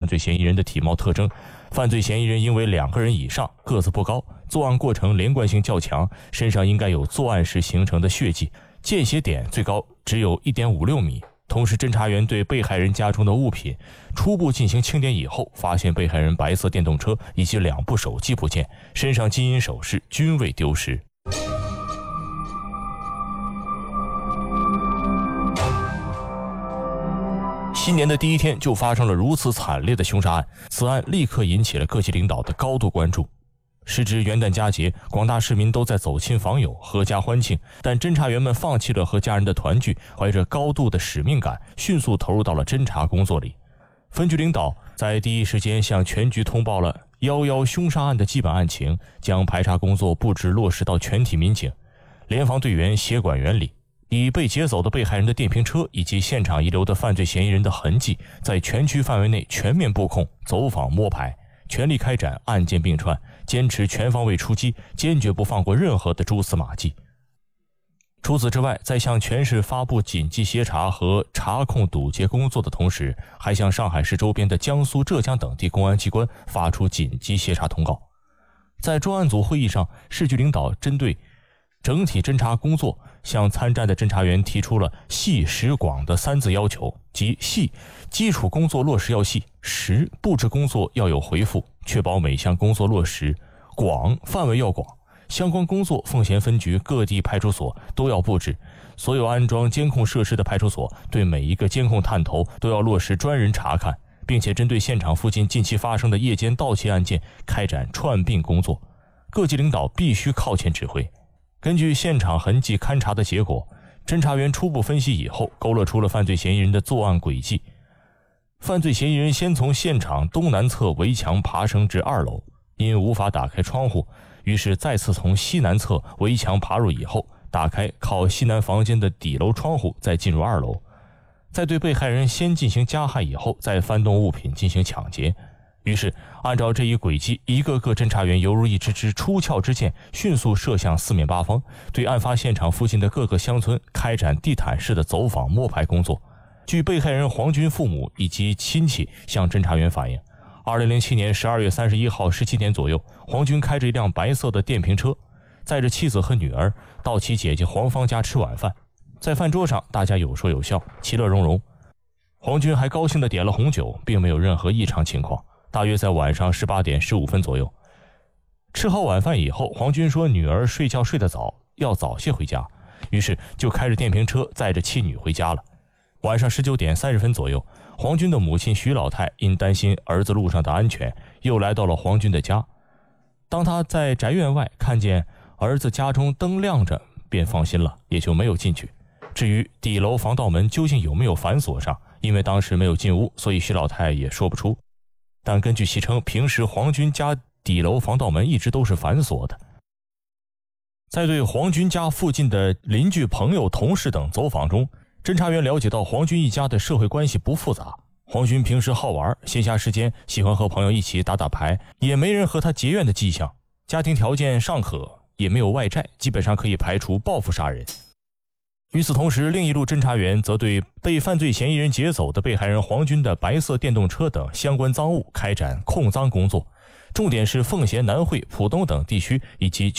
罪嫌疑人的体貌特征。犯罪嫌疑人因为2个人以上，个子不高，作案过程连贯性较强，身上应该有作案时形成的血迹，见血点最高只有 1.56 米。同时，侦查员对被害人家中的物品初步进行清点以后，发现被害人白色电动车以及2部手机不见，身上金银首饰均未丢失。新年的第一天就发生了如此惨烈的凶杀案，此案立刻引起了各级领导的高度关注。时值元旦佳节，广大市民都在走亲访友、阖家欢庆，但侦查员们放弃了和家人的团聚，怀着高度的使命感，迅速投入到了侦查工作里。分局领导在第一时间向全局通报了11凶杀案的基本案情，将排查工作布置落实到全体民警。联防队员协管原理，以被劫走的被害人的电瓶车以及现场遗留的犯罪嫌疑人的痕迹，在全区范围内全面布控、走访摸排，全力开展案件并串，坚持全方位出击，坚决不放过任何的蛛丝马迹。除此之外，在向全市发布紧急协查和查控堵截工作的同时，还向上海市周边的江苏、浙江等地公安机关发出紧急协查通告。在专案组会议上，市局领导针对整体侦查工作向参战的侦查员提出了细、实、广的3字要求，即细，基础工作落实要细；实，布置工作要有回复，确保每项工作落实；广，范围要广，相关工作奉贤分局各地派出所都要布置，所有安装监控设施的派出所对每一个监控探头都要落实专人查看，并且针对现场附近近期发生的夜间盗窃案件开展串并工作。各级领导必须靠前指挥。根据现场痕迹勘查的结果，侦查员初步分析以后，勾勒出了犯罪嫌疑人的作案轨迹。犯罪嫌疑人先从现场东南侧围墙爬升至2楼，因无法打开窗户，于是再次从西南侧围墙爬入以后，打开靠西南房间的底楼窗户，再进入2楼。在对被害人先进行加害以后，再翻动物品进行抢劫。于是按照这一轨迹，一个个侦查员犹如一支支出鞘之箭，迅速射向四面八方，对案发现场附近的各个乡村开展地毯式的走访摸排工作。据被害人黄军父母以及亲戚向侦查员反映，2007年12月31号17点左右，黄军开着一辆白色的电瓶车，载着妻子和女儿到其姐姐黄芳家吃晚饭。在饭桌上，大家有说有笑，其乐融融。黄军还高兴地点了红酒，并没有任何异常情况。大约在晚上18点15分左右，吃好晚饭以后，黄军说女儿睡觉睡得早，要早些回家，于是就开着电瓶车载着妻女回家了。晚上19点30分左右，黄军的母亲徐老太因担心儿子路上的安全，又来到了黄军的家。当他在宅院外看见儿子家中灯亮着，便放心了，也就没有进去。至于底楼防盗门究竟有没有反锁上，因为当时没有进屋，所以徐老太也说不出。但根据其称，平时黄军家底楼防盗门一直都是反锁的。在对黄军家附近的邻居、朋友、同事等走访中，侦查员了解到黄军一家的社会关系不复杂。黄军平时好玩，闲暇时间喜欢和朋友一起打打牌，也没人和他结怨的迹象，家庭条件尚可，也没有外债，基本上可以排除报复杀人。与此同时，另一路侦查员则对被犯罪嫌疑人劫走的被害人黄军的白色电动车等相关赃物开展控赃工作，重点是奉贤、南汇、浦东等地区以及